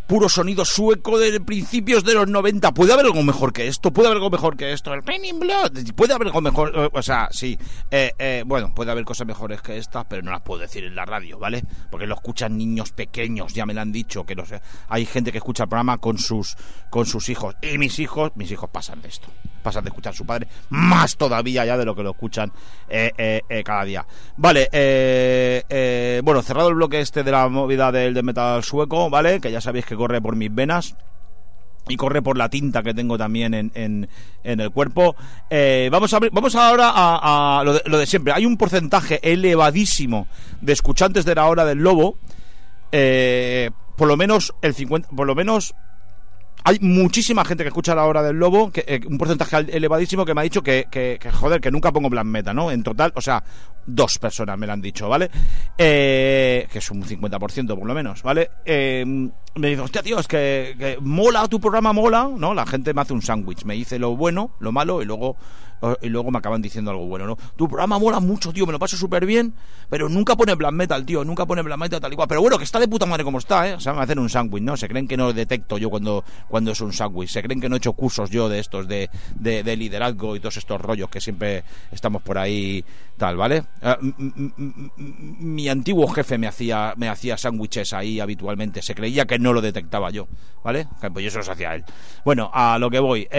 puro sonido sueco de principios de los 90. ¿Puede haber algo mejor que esto? ¿Puede haber algo mejor que esto? El Raining Blood. ¿Puede haber algo mejor? O sea, sí. Bueno, puede haber cosas mejores que estas, pero no las puedo decir en la radio, ¿vale? Porque lo escuchan niños pequeños, ya me lo han dicho, que no sé. Hay gente que escucha el programa con sus hijos. Y mis hijos pasan de esto. Pasan de escuchar a su padre, más todavía ya de lo que lo escuchan cada día. Vale, bueno, cerrado el bloque este de la movida del metal sueco, ¿vale? Que ya sabéis que corre por mis venas y corre por la tinta que tengo también en el cuerpo. Vamos ahora a lo de siempre. Hay un porcentaje elevadísimo de escuchantes de la Hora del Lobo. Por lo menos el 50, por lo menos hay muchísima gente que escucha la Hora del Lobo, un porcentaje elevadísimo, que me ha dicho que joder, que nunca pongo black metal, ¿no? En total, o sea, 2 personas me lo han dicho, ¿vale? Que es un 50% por lo menos, ¿vale? Me dice, hostia, tío, es que mola, tu programa mola, ¿no? La gente me hace un sándwich, me dice lo bueno, lo malo y luego me acaban diciendo algo bueno, ¿no? Tu programa mola mucho, tío, me lo paso súper bien, pero nunca pone black metal, tío, nunca pone black metal tal y cual. Pero bueno, que está de puta madre como está, ¿eh? O sea, me hacen un sándwich, ¿no? Se creen que no detecto yo cuando es un sándwich, se creen que no he hecho cursos yo de estos de liderazgo y todos estos rollos que siempre estamos por ahí tal, ¿vale? Mi antiguo jefe me hacía sándwiches ahí habitualmente, se creía que no lo detectaba yo, ¿vale? Pues yo eso los hacía él. Bueno, a lo que voy,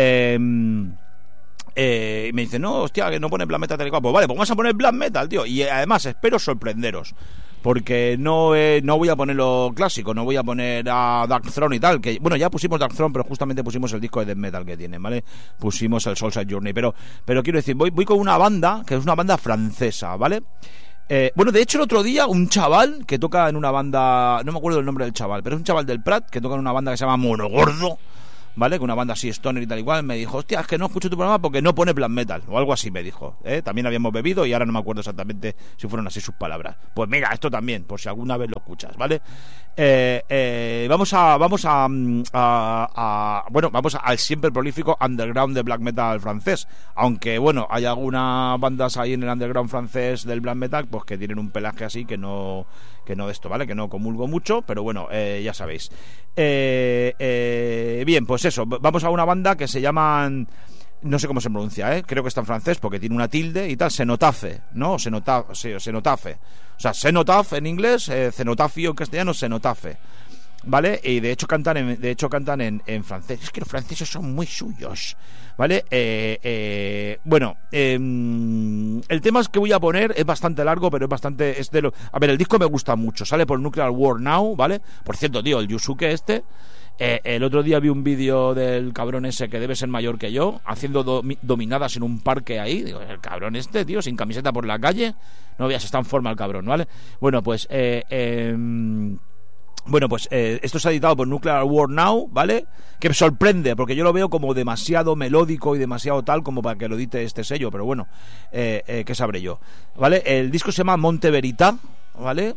me dice, no, hostia, que no pone black metal tal y cual. Pues vale, pues vamos a poner black metal, tío. Y además espero sorprenderos, porque no voy a poner lo clásico, no voy a poner a Dark Throne y tal, que bueno, ya pusimos Dark Throne, pero justamente pusimos el disco de death metal que tienen, ¿vale? Pusimos el Soulside Journey, pero quiero decir, voy con una banda que es una banda francesa, ¿vale? Bueno, de hecho el otro día un chaval que toca en una banda, no me acuerdo el nombre del chaval, pero es un chaval del Prat que toca en una banda que se llama Monogordo, ¿vale? Que una banda así stoner y tal igual, me dijo, hostia, es que no escucho tu programa porque no pone black metal, o algo así me dijo, también habíamos bebido y ahora no me acuerdo exactamente si fueron así sus palabras. Pues mira, esto también, por si alguna vez lo escuchas, ¿vale? Vamos al siempre prolífico underground de black metal francés, aunque bueno, hay algunas bandas ahí en el underground francés del black metal pues que tienen un pelaje así que no de esto, ¿vale? Que no comulgo mucho, pero bueno, ya sabéis. Bien, pues eso, vamos a una banda que se llaman, no sé cómo se pronuncia, creo que está en francés porque tiene una tilde y tal, Cenotaphe, ¿no? Cenotaphe. O sea, Cenotaphe en inglés, cenotafio en castellano, Cenotaphe, ¿vale? Y de hecho cantan en francés. Es que los franceses son muy suyos, ¿vale? Bueno, el tema que voy a poner es bastante largo, pero a ver, el disco me gusta mucho, sale por Nuclear War Now, ¿vale? Por cierto, tío, el Yusuke el otro día vi un vídeo del cabrón ese que debe ser mayor que yo, haciendo dominadas en un parque ahí. Digo, el cabrón tío, sin camiseta por la calle. No veas, está en forma el cabrón, ¿vale? Bueno, pues esto se ha editado por Nuclear War Now, ¿vale? Que me sorprende, porque yo lo veo como demasiado melódico y demasiado tal como para que lo edite este sello, pero bueno, ¿qué sabré yo? ¿Vale? El disco se llama Monte Verita, ¿vale?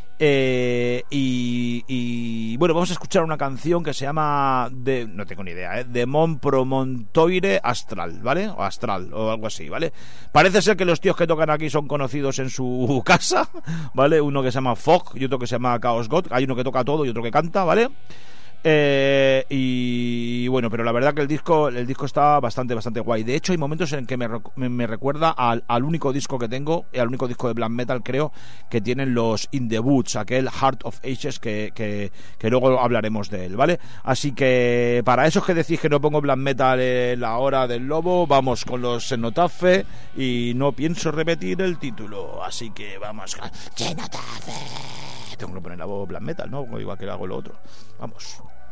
Y bueno, vamos a escuchar una canción que se llama no tengo ni idea, Demon Promontoire Astral, ¿vale? O Astral, o algo así, ¿vale? Parece ser que los tíos que tocan aquí son conocidos en su casa, ¿vale? Uno que se llama Fog y otro que se llama Chaos God. Hay uno que toca todo y otro que canta, ¿vale? Y bueno, pero la verdad que el disco está bastante guay. De hecho hay momentos en que me recuerda al único disco que tengo, al único disco de black metal creo que tienen los In the Woods, aquel Heart of Ages que luego hablaremos de él, ¿vale? Así que para esos que decís que no pongo black metal en la Hora del Lobo, vamos con los Cenotaphe y no pienso repetir el título, así que vamos con Cenotaphe. Tengo que poner la voz black metal, ¿no? Igual que hago lo otro. Vamos.